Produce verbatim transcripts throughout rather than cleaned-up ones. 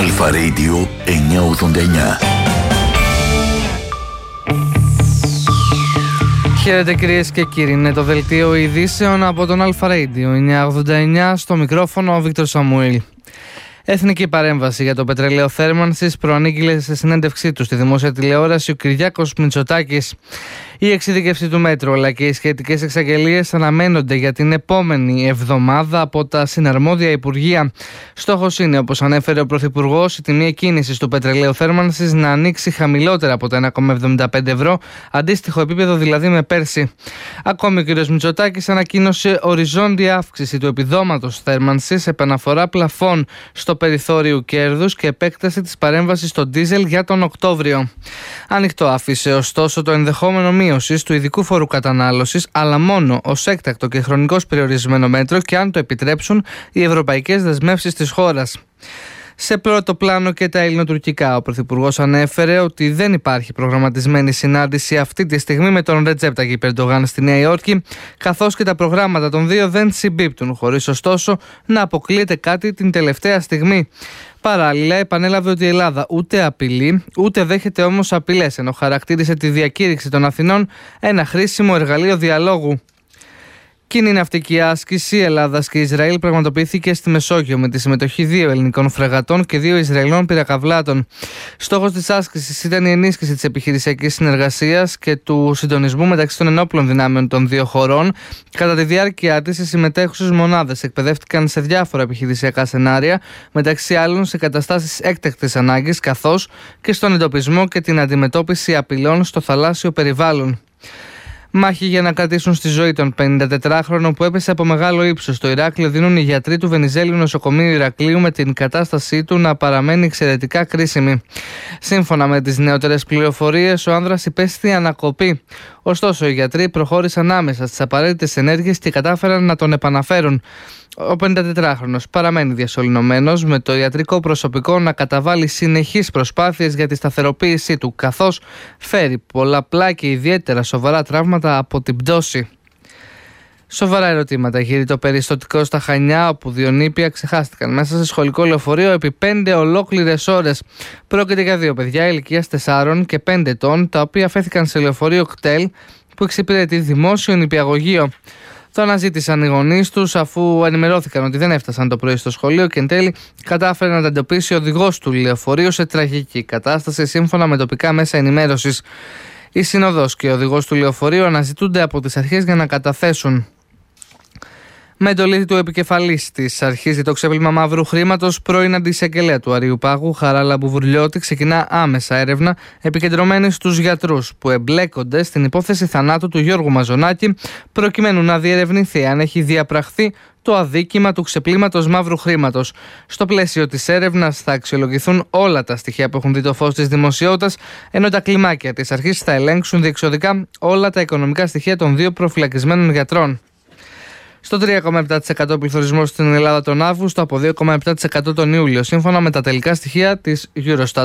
Αλφα Radio εννιακόσια ογδόντα εννιά. Χαίρετε κυρίες και κύριοι, είναι το δελτίο ειδήσεων από τον Αλφα Radio εννιακόσια ογδόντα εννιά, στο μικρόφωνο ο Βίκτορ Σαμουήλ. Εθνική παρέμβαση για το πετρελαίο θέρμανσης προανήγγειλε σε συνέντευξή του στη δημόσια τηλεόραση ο Κυριάκος Μητσοτάκης. Η εξειδικεύση του μέτρου αλλά και οι σχετικές εξαγγελίες αναμένονται για την επόμενη εβδομάδα από τα συναρμόδια υπουργεία. Στόχος είναι, όπως ανέφερε ο Πρωθυπουργός, η τιμή εκκίνησης του πετρελαίου θέρμανσης να ανοίξει χαμηλότερα από τα ένα κόμμα εβδομήντα πέντε ευρώ, αντίστοιχο επίπεδο δηλαδή με πέρσι. Ακόμη ο κ. Μητσοτάκης ανακοίνωσε οριζόντια αύξηση του επιδόματος θέρμανσης, επαναφορά πλαφών στο περιθώριο κέρδους και επέκταση της παρέμβασης στο ντίζελ για τον Οκτώβριο. Ανοιχτό άφησε ωστόσο το ενδεχόμενο μείωσης του ειδικού φόρου κατανάλωσης, αλλά μόνο ως έκτακτο και χρονικώς περιορισμένο μέτρο και αν το επιτρέψουν οι ευρωπαϊκές δεσμεύσεις της χώρας. Σε πρώτο πλάνο και τα ελληνοτουρκικά. Ο Πρωθυπουργός ανέφερε ότι δεν υπάρχει προγραμματισμένη συνάντηση αυτή τη στιγμή με τον Ρετζέπ Ταγιπ Ερντογάν στη Νέα Υόρκη, καθώς και τα προγράμματα των δύο δεν συμπίπτουν, χωρίς ωστόσο να αποκλείεται κάτι την τελευταία στιγμή. Παράλληλα, επανέλαβε ότι η Ελλάδα ούτε απειλεί, ούτε δέχεται όμως απειλές, ενώ χαρακτήρισε τη διακήρυξη των Αθηνών ένα χρήσιμο εργαλείο διαλόγου. Κοινή ναυτική άσκηση Ελλάδας και Ισραήλ πραγματοποιήθηκε στη Μεσόγειο με τη συμμετοχή δύο ελληνικών φρεγατών και δύο Ισραηλών πυρακαυλάτων. Στόχος της άσκησης ήταν η ενίσχυση της επιχειρησιακής συνεργασίας και του συντονισμού μεταξύ των ενόπλων δυνάμεων των δύο χωρών. Κατά τη διάρκεια της, οι συμμετέχουσες μονάδες εκπαιδεύτηκαν σε διάφορα επιχειρησιακά σενάρια, μεταξύ άλλων σε καταστάσεις έκτακτης ανάγκης, καθώς και στον εντοπισμό και την αντιμετώπιση απειλών στο θαλάσσιο περιβάλλον. Μάχη για να κρατήσουν στη ζωή τον πενηντατετράχρονο που έπεσε από μεγάλο ύψος στο Ηράκλειο δίνουν οι γιατροί του Βενιζέλιου Νοσοκομείου Ηρακλείου, με την κατάστασή του να παραμένει εξαιρετικά κρίσιμη. Σύμφωνα με τις νεότερες πληροφορίες, ο άνδρας υπέστη ανακοπή. Ωστόσο, οι γιατροί προχώρησαν άμεσα στις απαραίτητες ενέργειες και κατάφεραν να τον επαναφέρουν. Ο πενηντατετράχρονος παραμένει διασωληνωμένος, με το ιατρικό προσωπικό να καταβάλει συνεχείς προσπάθειες για τη σταθεροποίησή του, καθώς φέρει πολλαπλά και ιδιαίτερα σοβαρά τραύματα από την πτώση. Σοβαρά ερωτήματα γύρει το περιστατικό στα Χανιά, όπου δύο νήπια ξεχάστηκαν μέσα σε σχολικό λεωφορείο επί πέντε ολόκληρες ώρες. Πρόκειται για δύο παιδιά ηλικίας τεσσάρων και πέντε ετών, τα οποία αφέθηκαν σε λεωφορείο κτέλ που εξυπηρετεί δημόσιο νηπιαγωγείο. Το αναζήτησαν οι γονείς τους, αφού ενημερώθηκαν ότι δεν έφτασαν το πρωί στο σχολείο και εν τέλει κατάφερε να τα εντοπίσει ο οδηγός του λεωφορείου σε τραγική κατάσταση, σύμφωνα με τοπικά μέσα ενημέρωσης. Η συνοδός και ο οδηγός του λεωφορείου αναζητούνται από τις αρχές για να καταθέσουν. Με εντολή του επικεφαλής της αρχής το ξέπλυμα μαύρου χρήματος, πρώην αντισαγγελέα του Αριουπάγου, Χαράλα Μπουβουρλιώτη, ξεκινά άμεσα έρευνα επικεντρωμένη στους γιατρούς που εμπλέκονται στην υπόθεση θανάτου του Γιώργου Μαζονάκη, προκειμένου να διερευνηθεί αν έχει διαπραχθεί το αδίκημα του ξεπλήματος μαύρου χρήματος. Στο πλαίσιο της έρευνας θα αξιολογηθούν όλα τα στοιχεία που έχουν δει το φως της δημοσιότητας, ενώ τα κλιμάκια της αρχής θα ελέγξουν διεξοδικά όλα τα οικονομικά στοιχεία των δύο προφυλακισμένων γιατρών. Στο τρία κόμμα επτά τοις εκατό πληθωρισμός στην Ελλάδα τον Αύγουστο, από δύο κόμμα επτά τοις εκατό τον Ιούλιο, σύμφωνα με τα τελικά στοιχεία της Eurostat.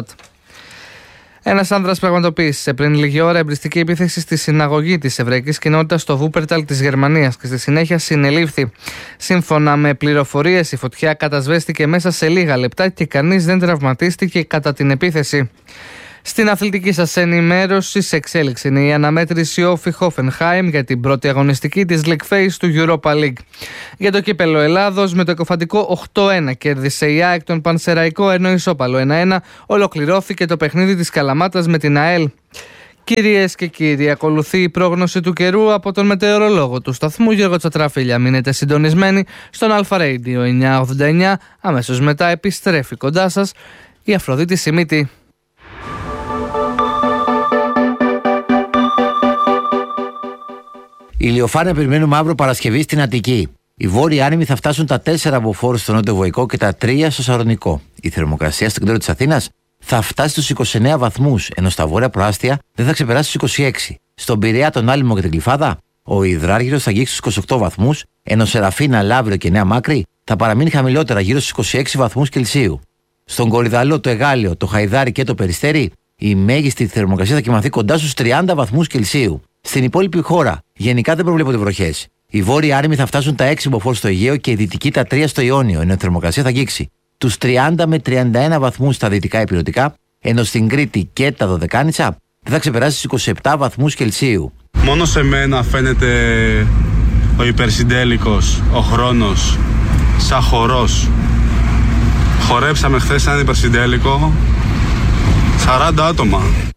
Ένας άνδρας πραγματοποίησε πριν λίγη ώρα εμπριστική επίθεση στη συναγωγή της εβραϊκής κοινότητας στο Βούπερταλ της Γερμανίας και στη συνέχεια συνελήφθη. Σύμφωνα με πληροφορίες, η φωτιά κατασβέστηκε μέσα σε λίγα λεπτά και κανείς δεν τραυματίστηκε κατά την επίθεση. Στην αθλητική σας ενημέρωση, σε εξέλιξη είναι η αναμέτρηση Όφι Χόφενχάιμ για την πρώτη αγωνιστική της League Phase του Europa League. Για το κύπελο Ελλάδος, με το εκοφαντικό οκτώ ένα κέρδισε η ΑΕΚ τον Πανσεραϊκό, ενώ ισόπαλο ένα ένα ολοκληρώθηκε το παιχνίδι της Καλαμάτας με την ΑΕΛ. Κυρίες και κύριοι, ακολουθεί η πρόγνωση του καιρού από τον μετεωρολόγο του σταθμού Γιώργο Τσατραφίλια. Μείνετε συντονισμένοι στον Αλφα Radio εννιακόσια ογδόντα εννιά. Αμέσως μετά επιστρέφει κοντά σας η Αφροδίτη Σιμίτη. Ηλιοφάνεια περιμένουμε αύριο Παρασκευή στην Αττική. Οι βόρειοι άνεμοι θα φτάσουν τα τέσσερα από φόρους στο νότιο Βοϊκό και τα τρία στο Σαρονικό. Η θερμοκρασία στο κέντρο της Αθήνας θα φτάσει στους είκοσι εννέα βαθμούς, ενώ στα βόρεια προάστια δεν θα ξεπεράσει τους είκοσι έξι. Στον Πειραιά, τον Άλυμο και την Γλυφάδα, ο υδράργυρος θα αγγίξει στους είκοσι οκτώ βαθμούς, ενώ Σεραφίνα, Λαύριο και Νέα Μάκρη θα παραμείνει χαμηλότερα γύρω στους είκοσι έξι βαθμούς Κελσίου. Στον Κορυδαλό, το Εγάλιο, το Χαϊδάρι και το Περιστέρι, η μέγιστη θερμοκρασία θα κυμανθεί κοντά στους τριάντα βαθμούς Κελσίου. Στην υπόλοιπη χώρα, γενικά δεν προβλέπονται βροχές. Οι βόρειοι άνεμοι θα φτάσουν τα έξι μποφόρ στο Αιγαίο και οι δυτικοί τα τρία στο Ιόνιο, ενώ η θερμοκρασία θα αγγίξει τους τριάντα με τριάντα ένα βαθμούς στα δυτικά ηπειρωτικά, ενώ στην Κρήτη και τα Δωδεκάνησα δεν θα ξεπεράσει τους είκοσι επτά βαθμούς Κελσίου. Μόνο σε μένα φαίνεται ο υπερσυντέλικος, ο χρόνος, σαν χορός. Χορέψαμε χθες έναν υπερσυντέλικο, σαράντα άτομα.